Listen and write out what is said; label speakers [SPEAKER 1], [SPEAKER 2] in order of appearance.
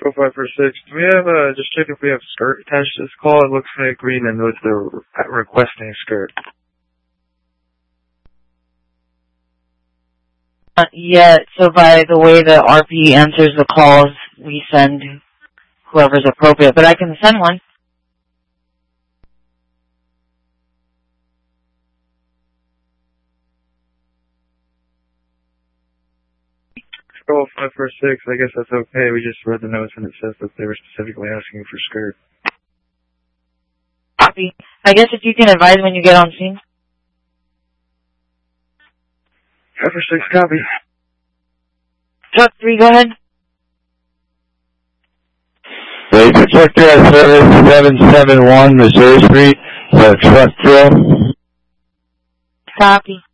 [SPEAKER 1] 546. Do we have, just check if we have skirt attached to this call. It looks like reading the notes they're requesting a skirt.
[SPEAKER 2] Yeah, so by the way the RP answers the calls, we send whoever's appropriate, but I can send one.
[SPEAKER 1] Call 546. I guess that's okay. We just read the notes and it says that they were specifically asking for skirt.
[SPEAKER 2] Copy. I guess if you can advise when you get on scene.
[SPEAKER 1] 546, copy.
[SPEAKER 2] Truck 3, go ahead.
[SPEAKER 3] Wait, protector at service 771 Missouri Street, truck drill.
[SPEAKER 2] Copy.